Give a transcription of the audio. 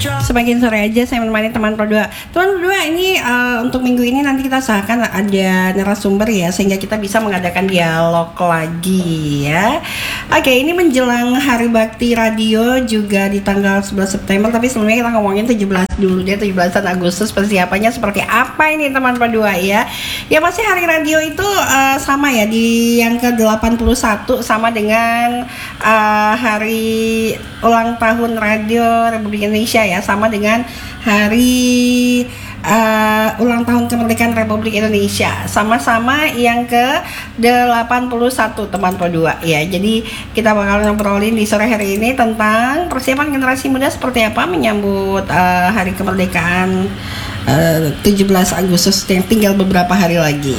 Semakin sore aja saya menemani teman berdua. Teman berdua ini untuk minggu ini nanti kita usahakan ada narasumber ya, sehingga kita bisa mengadakan dialog lagi ya. Oke, ini menjelang Hari Bakti Radio juga di tanggal 11 September, tapi sebelumnya kita ngomongin 17 dulu deh, 17 Agustus persiapannya seperti apa ini teman berdua ya. Ya pasti Hari Radio itu sama ya, di yang ke-81 sama dengan hari ulang tahun Radio Republik Indonesia ya, sama dengan hari ulang tahun kemerdekaan Republik Indonesia, sama-sama yang ke-81 teman berdua ya. Jadi kita bakal ngobrolin di sore hari ini tentang persiapan generasi muda seperti apa menyambut hari kemerdekaan 17 Agustus yang tinggal beberapa hari lagi.